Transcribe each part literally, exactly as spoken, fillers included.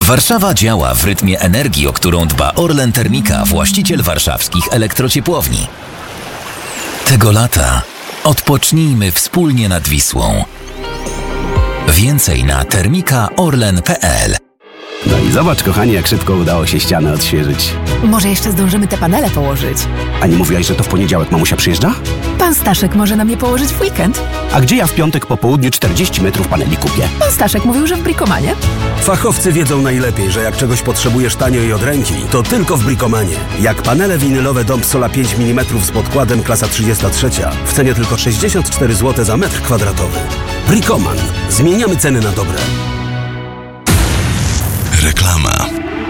Warszawa działa w rytmie energii, o którą dba Orlen Termika, właściciel warszawskich elektrociepłowni. Tego lata odpocznijmy wspólnie nad Wisłą. Więcej na termika orlen kropka p l. No i zobacz, kochani, jak szybko udało się ścianę odświeżyć. Może jeszcze zdążymy te panele położyć. A nie mówiłaś, że to w poniedziałek mamusia przyjeżdża? Pan Staszek może nam je położyć w weekend. A gdzie ja w piątek po południu czterdzieści metrów paneli kupię? Pan Staszek mówił, że w Bricomanie. Fachowcy wiedzą najlepiej, że jak czegoś potrzebujesz tanio i od ręki, to tylko w Bricomanie. Jak panele winylowe Dom Sola pięć milimetrów z podkładem klasa trzydzieści trzy w cenie tylko sześćdziesiąt cztery złote za metr kwadratowy. Bricoman. Zmieniamy ceny na dobre. Reklama.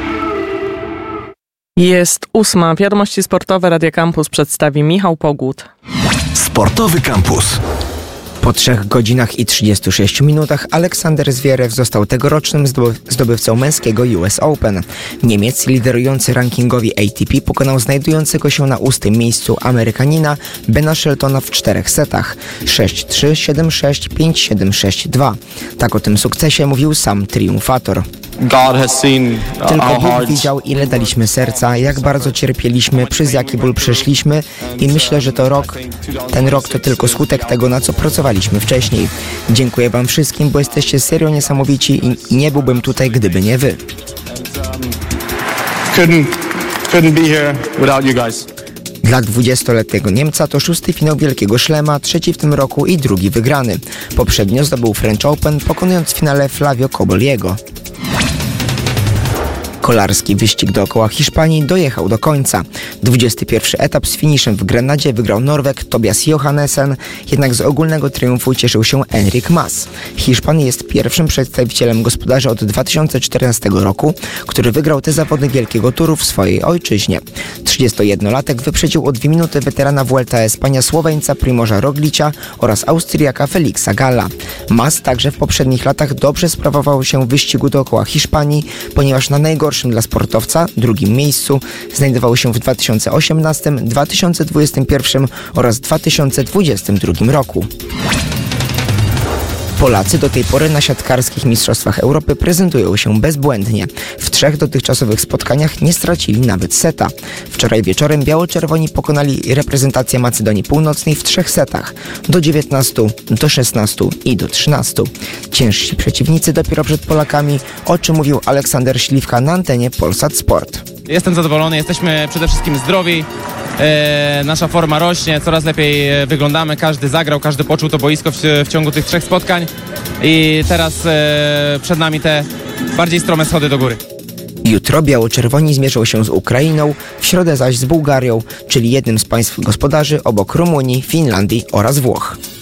Jest ósma. Wiadomości sportowe Radia Campus przedstawi Michał Pogód. Sportowy Campus. Po trzech godzinach i trzydziestu sześciu minutach Aleksander Zwierew został tegorocznym zdobywcą męskiego U S Open. Niemiec, liderujący rankingowi A T P, pokonał znajdującego się na ósmym miejscu Amerykanina Bena Sheltona w czterech setach sześć trzy, siedem sześć, pięć siedem, sześć dwa. Tak o tym sukcesie mówił sam triumfator. God has seen, uh, Tylko Bóg widział, ile daliśmy serca, jak bardzo cierpieliśmy, przez jaki ból przeszliśmy i myślę, że to rok, ten rok to tylko skutek tego, na co pracowaliśmy wcześniej. Dziękuję wam wszystkim, bo jesteście serio niesamowici i nie byłbym tutaj, gdyby nie wy. Couldn't, couldn't be here without you guys. Dla dwudziestoletniego Niemca to szósty finał Wielkiego Szlema, trzeci w tym roku i drugi wygrany. Poprzednio zdobył French Open, pokonując w finale Flavio Cobolliego. Kolarski wyścig dookoła Hiszpanii dojechał do końca. dwudziesty pierwszy etap z finiszem w Grenadzie wygrał Norweg Tobias Johannesen, jednak z ogólnego triumfu cieszył się Enric Mas. Hiszpan jest pierwszym przedstawicielem gospodarza od dwa tysiące czternastego roku, który wygrał te zawody Wielkiego Turu w swojej ojczyźnie. trzydziestojednolatek wyprzedził o dwie minuty weterana Vuelta a España Słoweńca Primoża Roglicia oraz Austriaka Felixa Galla. Mas także w poprzednich latach dobrze sprawował się w wyścigu dookoła Hiszpanii, ponieważ na najgorszym dla sportowca, drugim miejscu, znajdował się w dwa tysiące osiemnastym, dwa tysiące dwudziestym pierwszym oraz dwa tysiące dwudziestym drugim roku. Polacy do tej pory na siatkarskich Mistrzostwach Europy prezentują się bezbłędnie. W trzech dotychczasowych spotkaniach nie stracili nawet seta. Wczoraj wieczorem biało-czerwoni pokonali reprezentację Macedonii Północnej w trzech setach. Do dziewiętnastu, do szesnastu i do trzynastu. Ciężsi przeciwnicy dopiero przed Polakami, o czym mówił Aleksander Śliwka na antenie Polsat Sport. Jestem zadowolony, jesteśmy przede wszystkim zdrowi. E, nasza forma rośnie, coraz lepiej wyglądamy, każdy zagrał, każdy poczuł to boisko w, w ciągu tych trzech spotkań i teraz e, przed nami te bardziej strome schody do góry. Jutro biało-czerwoni zmierzą się z Ukrainą, w środę zaś z Bułgarią, czyli jednym z państw gospodarzy obok Rumunii, Finlandii oraz Włoch.